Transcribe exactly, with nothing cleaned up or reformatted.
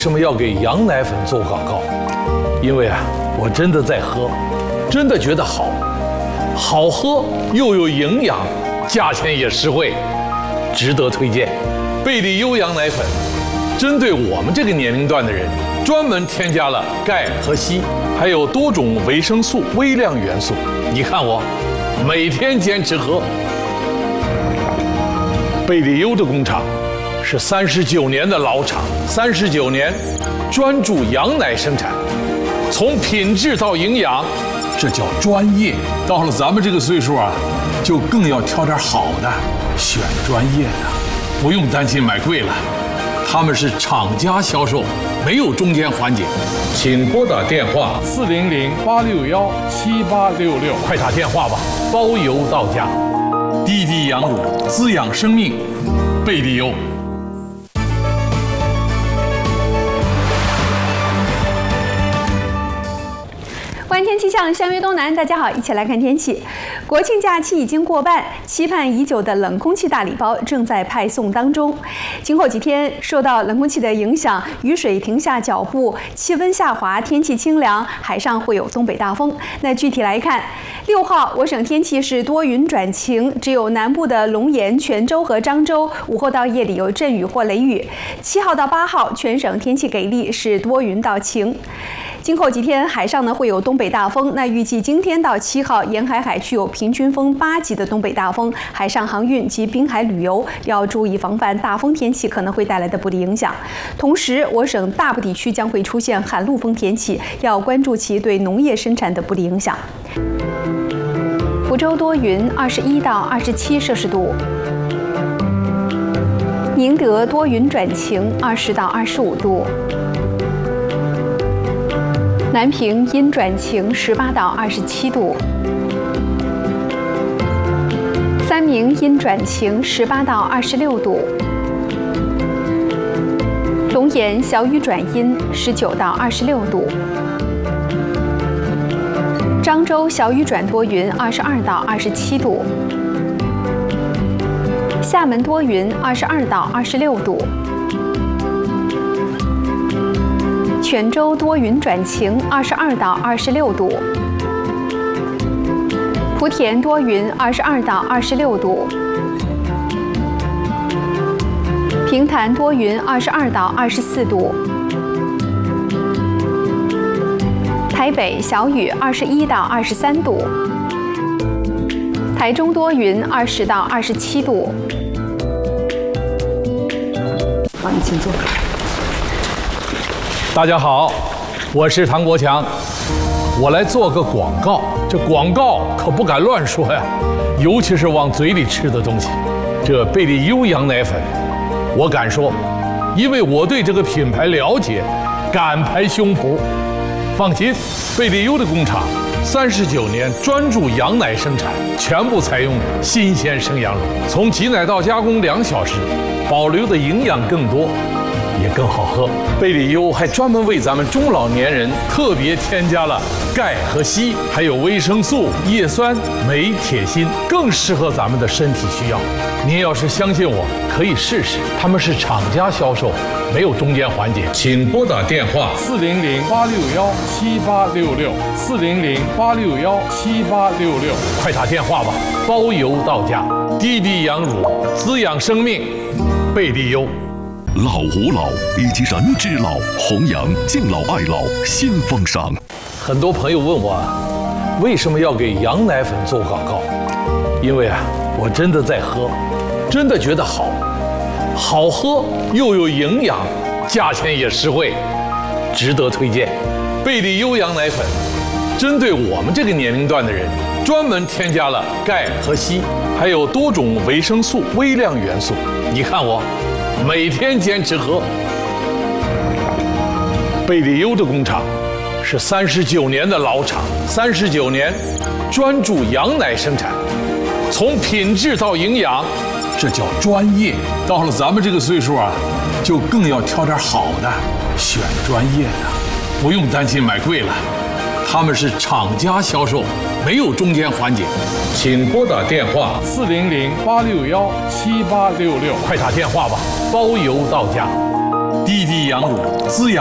为什么要给羊奶粉做广告？因为啊，我真的在喝，真的觉得好，好喝又有营养，价钱也实惠，值得推荐。贝利优羊奶粉，针对我们这个年龄段的人，专门添加了钙和硒，还有多种维生素、微量元素。你看我，每天坚持喝。贝利优的工厂是三十九年的老厂，三十九年专注羊奶生产，从品质到营养，这叫专业。到了咱们这个岁数啊，就更要挑点好的，选专业的，不用担心买贵了。他们是厂家销售，没有中间环节。请拨打电话四零零八六幺七八六六， 快打电话吧，包邮到家。滴滴羊乳，滋养生命，贝利优。 观天气象，相约东南，大家好，一起来看天气。国庆假期已经过半，期盼已久的冷空气大礼包正在派送当中。今后几天受到冷空气的影响，雨水停下脚步，气温下滑，天气清凉，海上会有东北大风。那具体来看，六号我省天气是多云转晴，只有南部的龙岩、泉州和漳州午后到夜里有阵雨或雷雨。七号到八号全省天气给力，是多云到晴。今后几天海上呢会有东北大风，那预计今天到七号沿海海区有平均风八级的东北大风，海上航运及滨海旅游要注意防范大风天气可能会带来的不利影响。同时，我省大部地区将会出现旱陆风天气，要关注其对农业生产的不利影响。福州多云，二十一到二十七摄氏度。宁德多云转晴，二十到二十五度。南平阴转晴，十八到二十七度；三明阴转晴，十八到二十六度；龙岩小雨转阴，十九到二十六度；漳州小雨转多云，二十二到二十七度；厦门多云，二十二到二十六度。泉州多云转晴，二十二到二十六度；莆田多云，二十二到二十六度；平潭多云，二十二到二十四度；台北小雨，二十一到二十三度；台中多云，二十到二十七度。好，你请坐。 大家好，我是唐国强，我来做个广告。这广告可不敢乱说呀，尤其是往嘴里吃的东西。这贝利优羊奶粉，我敢说，因为我对这个品牌了解，敢拍胸脯。放心，贝利优的工厂三十九年专注羊奶生产，全部采用新鲜生羊乳，从挤奶到加工两小时，保留的营养更多。也更好喝。贝利优还专门为咱们中老年人特别添加了钙和硒，还有维生素、叶酸、镁、铁、锌，更适合咱们的身体需要。您要是相信我，可以试试。他们是厂家销售，没有中间环节。请拨打电话四零零八六幺七八六六四零零八六幺七八六六， 快打电话吧，包邮到家。滴滴羊乳，滋养生命，贝利优。 老吾老以及人之老，弘扬敬老爱老新风尚。 很多朋友问我，为什么要给羊奶粉做广告？因为啊，我真的在喝，真的觉得好，好喝又有营养，价钱也实惠，值得推荐。贝利优羊奶粉，针对我们这个年龄段的人，专门添加了钙和硒，还有多种维生素、微量元素。你看我，每天坚持喝。贝利优的工厂是三十九年的老厂，三十九年专注羊奶生产，从品质到营养，这叫专业。到了咱们这个岁数啊，就更要挑点好的，选专业的，不用担心买贵了。他们是厂家销售，没有中间环节。请拨打电话四零零八六幺七八六六， 快打电话吧，包邮到家。 滴滴羊乳，滋养